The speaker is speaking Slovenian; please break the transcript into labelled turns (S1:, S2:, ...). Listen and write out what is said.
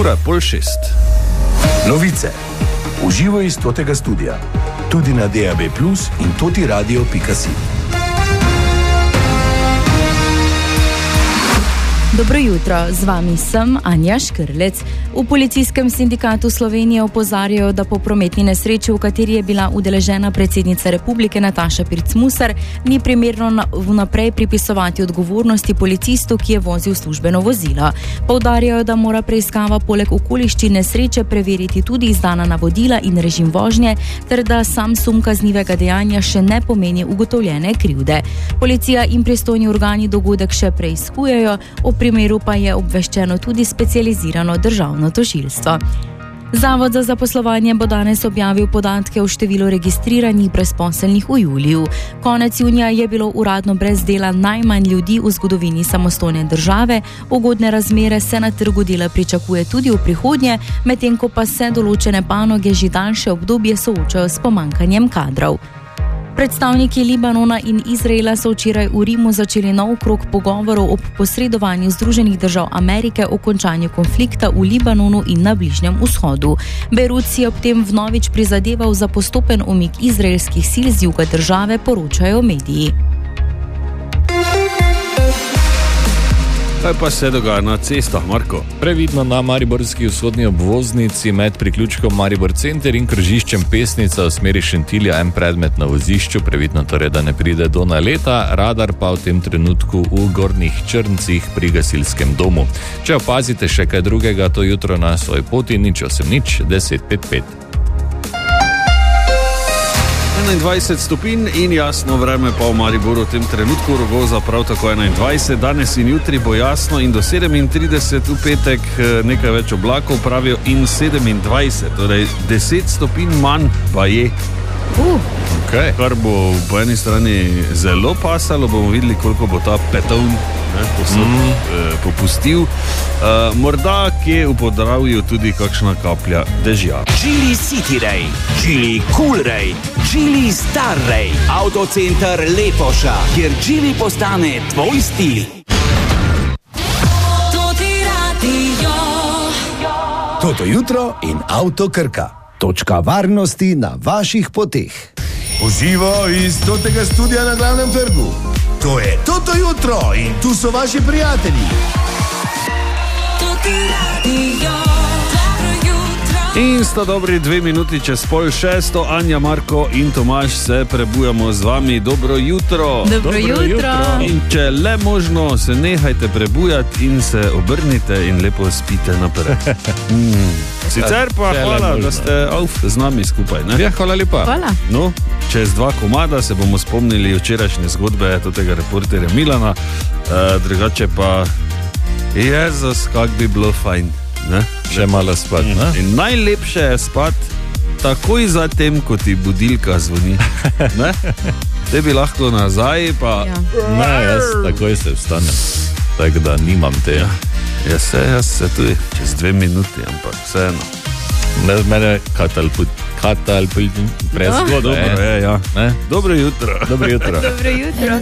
S1: Ura 5:30.
S2: Novice. Uživo iz Totega studia. Tudi na DAB+ in totiradio.si.
S3: Dobro jutro, z vami sem Anja Škrlec. V Policijskem sindikatu Slovenije opozarjajo, da po prometni nesreči, v kateri je bila udeležena predsednica Republike Nataša Pirc-Musar, ni primerno vnaprej pripisovati odgovornosti policistu, ki je vozil službeno vozilo. Poudarjajo, da mora preiskava poleg okoliščin nesreče preveriti tudi izdana navodila in režim vožnje, ter da sam sum kaznivega dejanja še ne pomeni ugotovljene krivde. Policija in pristojni organi dogodek še preiskujejo, o primeru pa je obveščeno tudi specializirano državno tožilstvo. Zavod za zaposlovanje bo danes objavil podatke o številu registriranih brezposelnih v juliju. Konec junija je bilo uradno brez dela najmanj ljudi v zgodovini samostojne države, ugodne razmere se na trgu dela pričakuje tudi v prihodnje, medtem ko pa se določene panoge že daljše obdobje soočajo s pomanjkanjem kadrov. Predstavniki Libanona in Izraela so včeraj v Rimu začeli nov krog pogovorov ob posredovanju Združenih držav Amerike o končanju konflikta v Libanonu in na Bližnjem vzhodu. Beirut si je ob tem vnovič prizadeval za postopen umik izraelskih sil z juga države, poročajo mediji.
S1: Kaj pa se dogaja na cestah, Marko?
S4: Previdno na mariborski vzhodni obvoznici med priključkom Maribor Center in križiščem Pesnica v smeri Šentilja en predmet na vozišču, previdno torej, da ne pride do naleta, radar pa v tem trenutku v Gornjih Črncih pri gasilskem domu. Če opazite še kaj drugega, to jutro na svoji poti, 080 1055.
S1: 21 stopinj in jasno vreme pa v Mariboru v tem trenutku, Rogoza prav tako 21, danes in jutri bo jasno in do 37 v petek, nekaj več oblakov pravijo in 27, torej 10 stopinj manj pa je.
S4: Okay.
S1: Kar bo po eni strani zelo pasalo, bomo videli, koliko bo ta petovn popustil. Morda kje v Podravju tudi kakšna kaplja dežja.
S5: Geely City Ray, Geely Cool Ray, Geely Star Ray, Autocenter Lepoša, kjer Geely postane tvoj stil.
S2: Toto jutro in Avto Krka. Točka varnosti na vaših poteh. Uživo iz Totega studia na Glavnem trgu. To je Toto jutro in tu so vaši prijatelji.
S1: In sta dobri 2 minuti čez 5:30, Anja, Marko in Tomaž se prebujamo z vami. Dobro jutro.
S3: Dobro jutro.
S1: In če le možno, se nehajte prebujati in se obrnite in lepo spite naprej. Sicer pa hvala, da ste z nami skupaj. Ne?
S4: Ja, hvala lepa.
S3: Hvala.
S1: No, čez 2 komada se bomo spomnili včerajšnje zgodbe tega reporterja Milana, drugače pa Jezus, kak bi bilo fajn. Ne?
S4: Še malo spat, ne?
S1: In najlepše je spat takoj zatem, ko ti budilka zvoni. Ne? Te bi lahko nazaj, pa...
S3: Ja.
S4: Ne, jaz takoj se vstanem, tako da nimam te.
S1: Jaz se tudi čez 2 minuti, ampak vseeno.
S4: Mene prezgodno.
S1: Dobro je, ja.
S4: Ne?
S1: Dobro jutro.
S4: Dobro jutro.
S3: Dobro jutro.